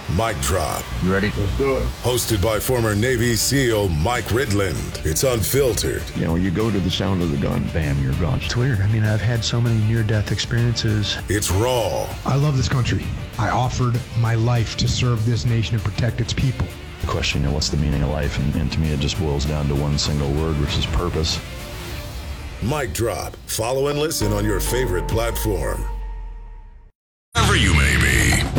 Mic Drop. You ready? Let's do it. Hosted by former Navy SEAL Mike Ridland. It's unfiltered. You know, you go to the sound of the gun, bam, you're gone. It's weird. I mean, I've had so many near-death experiences. It's raw. I love this country. I offered my life to serve this nation and protect its people. The question, you know, what's the meaning of life? And to me, it just boils down to one single word, which is purpose. Mic Drop. Follow and listen on your favorite platform. Wherever you may be.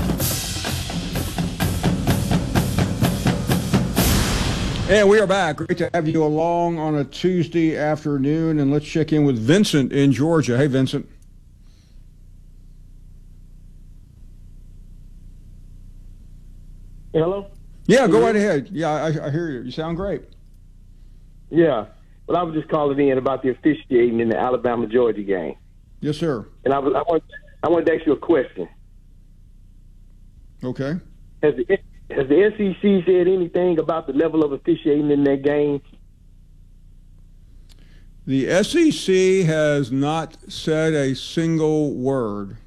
And we are back. Great to have you along on a Tuesday afternoon. And let's check in with Vincent in Georgia. Hey, Vincent. Hello? Yeah, go right ahead. Yeah, I hear you. You sound great. Yeah. Well, I was just calling in about the officiating in the Alabama-Georgia game. Yes, sir. And I wanted to ask you a question. Okay. Has the SEC said anything about the level of officiating in that game? The SEC has not said a single word.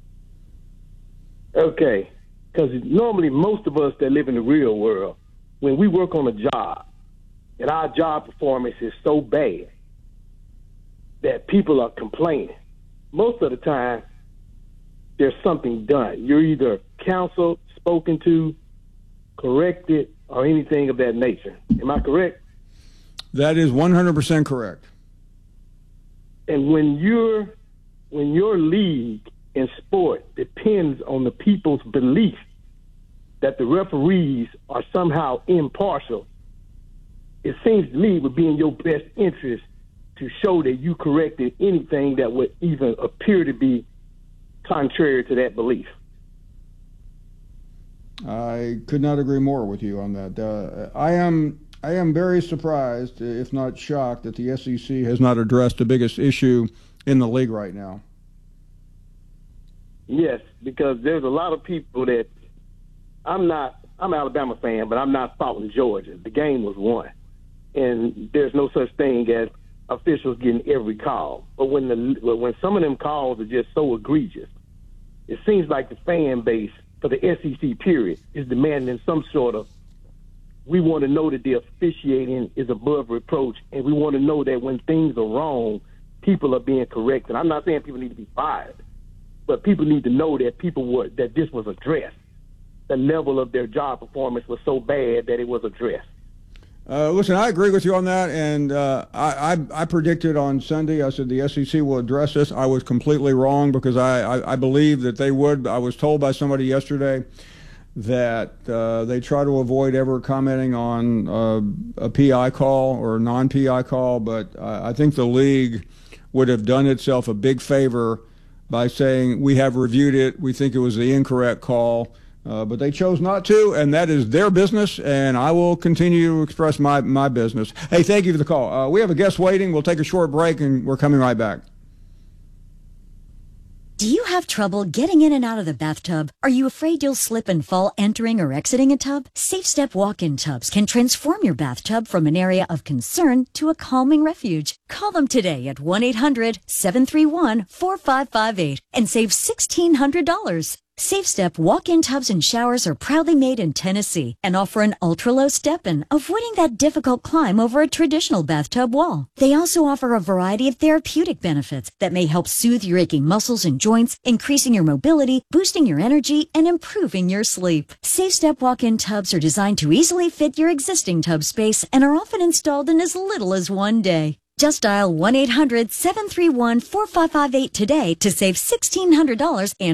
Okay. Because normally most of us that live in the real world, when we work on a job, and our job performance is so bad that people are complaining, most of the time there's something done. You're either counseled, spoken to, corrected, or anything of that nature. Am I correct? That is 100% correct. And when your league in sport depends on the people's belief that the referees are somehow impartial, it seems to me it would be in your best interest to show that you corrected anything that would even appear to be contrary to that belief. I could not agree more with you on that. I am very surprised, if not shocked, that the SEC has not addressed the biggest issue in the league right now. Yes, because there's a lot of people that I'm an Alabama fan, but I'm not following Georgia. The game was won, and there's no such thing as officials getting every call. But when some of them calls are just so egregious, it seems like the fan base for the SEC period is demanding some sort of, we want to know that the officiating is above reproach, and we want to know that when things are wrong, people are being corrected. I'm not saying people need to be fired, but people need to know that that this was addressed. The level of their job performance was so bad that it was addressed. Listen, I agree with you on that, and I predicted on Sunday, I said the SEC will address this. I was completely wrong because I believe that they would. I was told by somebody yesterday that they try to avoid ever commenting on a PI call or a non-PI call, but I think the league would have done itself a big favor by saying, we have reviewed it, we think it was the incorrect call. But they chose not to, and that is their business, and I will continue to express my business. Hey, thank you for the call. We have a guest waiting. We'll take a short break, and we're coming right back. Do you have trouble getting in and out of the bathtub? Are you afraid you'll slip and fall entering or exiting a tub? SafeStep walk-in tubs can transform your bathtub from an area of concern to a calming refuge. Call them today at 1-800-731-4558 and save $1,600. SafeStep walk-in tubs and showers are proudly made in Tennessee and offer an ultra-low step-in, avoiding that difficult climb over a traditional bathtub wall. They also offer a variety of therapeutic benefits that may help soothe your aching muscles and joints, increasing your mobility, boosting your energy, and improving your sleep. SafeStep walk-in tubs are designed to easily fit your existing tub space and are often installed in as little as one day. Just dial 1-800-731-4558 today to save $1,600 and